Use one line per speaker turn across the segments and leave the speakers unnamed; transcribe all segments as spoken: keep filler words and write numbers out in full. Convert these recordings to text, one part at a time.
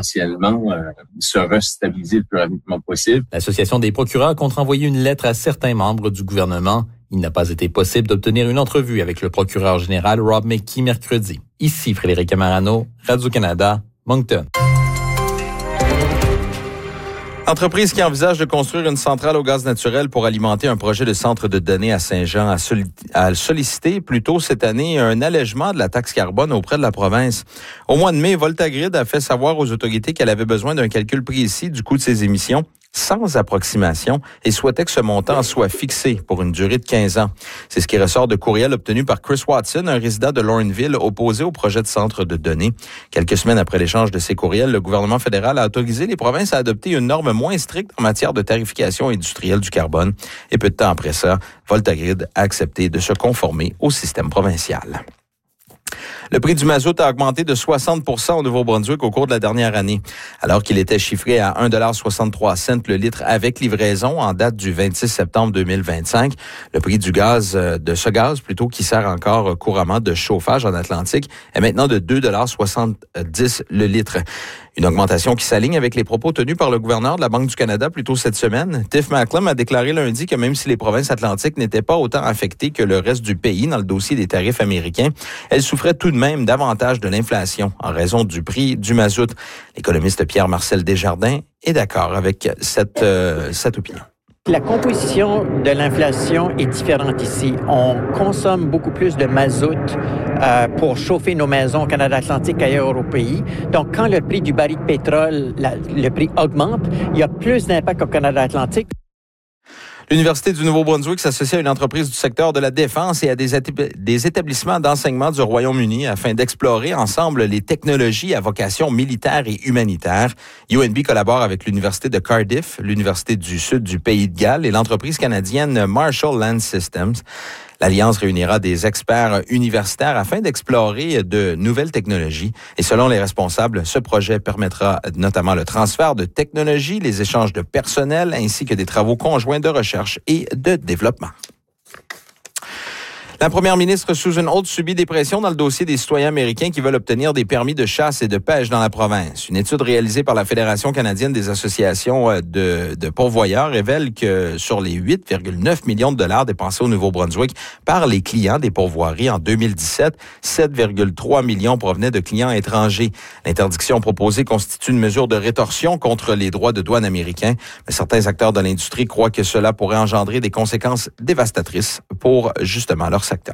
potentiellement euh, se restabiliser le plus rapidement possible.
L'Association des procureurs compte renvoyer une lettre à certains membres du gouvernement. Il n'a pas été possible d'obtenir une entrevue avec le procureur général Rob McKee mercredi. Ici Frédéric Amarano, Radio-Canada, Moncton.
Entreprise qui envisage de construire une centrale au gaz naturel pour alimenter un projet de centre de données à Saint-Jean a, soli- a sollicité plus tôt cette année un allègement de la taxe carbone auprès de la province. Au mois de mai, Voltagrid a fait savoir aux autorités qu'elle avait besoin d'un calcul précis du coût de ses émissions sans approximation et souhaitait que ce montant soit fixé pour une durée de quinze ans. C'est ce qui ressort de courriel obtenu par Chris Watson, un résident de Lorneville opposé au projet de centre de données. Quelques semaines après l'échange de ces courriels, le gouvernement fédéral a autorisé les provinces à adopter une norme moins stricte en matière de tarification industrielle du carbone. Et peu de temps après ça, Voltagrid a accepté de se conformer au système provincial. Le prix du mazout a augmenté de soixante pour cent au Nouveau-Brunswick au cours de la dernière année. Alors qu'il était chiffré à un dollar soixante-trois le litre avec livraison en date du vingt-six septembre deux mille vingt-cinq, le prix du gaz, de ce gaz plutôt qui sert encore couramment de chauffage en Atlantique, est maintenant de deux dollars soixante-dix le litre. Une augmentation qui s'aligne avec les propos tenus par le gouverneur de la Banque du Canada plus tôt cette semaine. Tiff Macklem a déclaré lundi que même si les provinces atlantiques n'étaient pas autant affectées que le reste du pays dans le dossier des tarifs américains, elles souffraient tout de même davantage de l'inflation en raison du prix du mazout. L'économiste Pierre-Marcel Desjardins est d'accord avec cette, euh, cette opinion.
La composition de l'inflation est différente ici. On consomme beaucoup plus de mazout euh, pour chauffer nos maisons au Canada Atlantique qu'ailleurs au pays. Donc, quand le prix du baril de pétrole, la, le prix augmente, il y a plus d'impact au Canada Atlantique.
L'Université du Nouveau-Brunswick s'associe à une entreprise du secteur de la défense et à des, étab- des établissements d'enseignement du Royaume-Uni afin d'explorer ensemble les technologies à vocation militaire et humanitaire. U N B collabore avec l'Université de Cardiff, l'Université du Sud du Pays de Galles et l'entreprise canadienne Marshall Land Systems. L'Alliance réunira des experts universitaires afin d'explorer de nouvelles technologies. Et selon les responsables, ce projet permettra notamment le transfert de technologies, les échanges de personnel ainsi que des travaux conjoints de recherche et de développement. La première ministre Susan Holt subit des pressions dans le dossier des citoyens américains qui veulent obtenir des permis de chasse et de pêche dans la province. Une étude réalisée par la Fédération canadienne des associations de, de pourvoyeurs révèle que sur les huit virgule neuf millions de dollars dépensés au Nouveau-Brunswick par les clients des pourvoiries en deux mille dix-sept, sept virgule trois millions provenaient de clients étrangers. L'interdiction proposée constitue une mesure de rétorsion contre les droits de douane américains, mais certains acteurs de l'industrie croient que cela pourrait engendrer des conséquences dévastatrices pour justement leur secteur.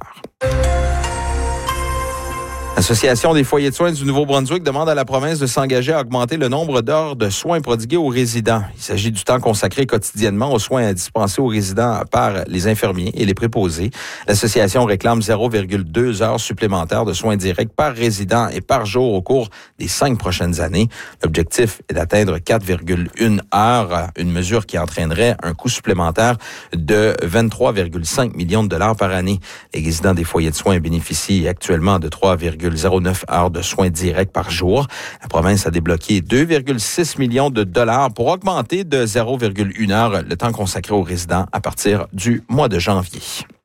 L'Association des foyers de soins du Nouveau-Brunswick demande à la province de s'engager à augmenter le nombre d'heures de soins prodigués aux résidents. Il s'agit du temps consacré quotidiennement aux soins dispensés aux résidents par les infirmiers et les préposés. L'association réclame zéro virgule deux heures supplémentaires de soins directs par résident et par jour au cours des cinq prochaines années. L'objectif est d'atteindre quatre virgule une heures, une mesure qui entraînerait un coût supplémentaire de vingt-trois virgule cinq millions de dollars par année. Les résidents des foyers de soins bénéficient actuellement de trois virgule zéro neuf heures de soins directs par jour. La province a débloqué deux virgule six millions de dollars pour augmenter de zéro virgule une heure le temps consacré aux résidents à partir du mois de janvier.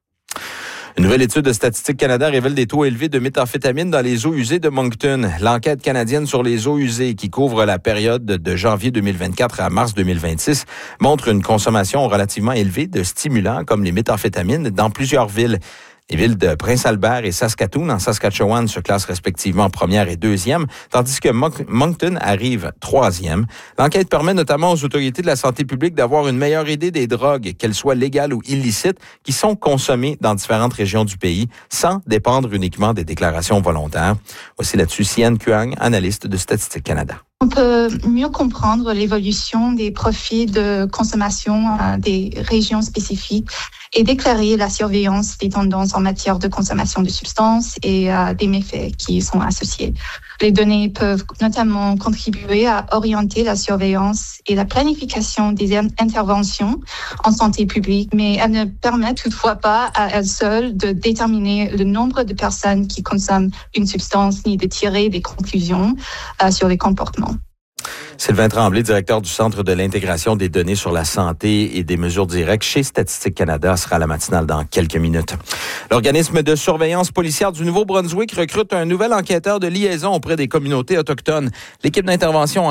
Une nouvelle étude de Statistique Canada révèle des taux élevés de méthamphétamine dans les eaux usées de Moncton. L'enquête canadienne sur les eaux usées, qui couvre la période de janvier deux mille vingt-quatre à mars deux mille vingt-six, montre une consommation relativement élevée de stimulants comme les méthamphétamines dans plusieurs villes. Les villes de Prince-Albert et Saskatoon en Saskatchewan se classent respectivement première et deuxième, tandis que Moncton arrive troisième. L'enquête permet notamment aux autorités de la santé publique d'avoir une meilleure idée des drogues, qu'elles soient légales ou illicites, qui sont consommées dans différentes régions du pays, sans dépendre uniquement des déclarations volontaires. Voici là-dessus Sian Kuang, analyste de Statistique Canada.
On peut mieux comprendre l'évolution des profils de consommation euh, des régions spécifiques et déclarer la surveillance des tendances en matière de consommation de substances et euh, des méfaits qui y sont associés. Les données peuvent notamment contribuer à orienter la surveillance et la planification des interventions en santé publique, mais elles ne permettent toutefois pas à elles seules de déterminer le nombre de personnes qui consomment une substance ni de tirer des conclusions euh, sur les comportements.
Sylvain Tremblay, directeur du Centre de l'intégration des données sur la santé et des mesures directes chez Statistique Canada, sera à la matinale dans quelques minutes. L'organisme de surveillance policière du Nouveau-Brunswick recrute un nouvel enquêteur de liaison auprès des communautés autochtones. L'équipe d'intervention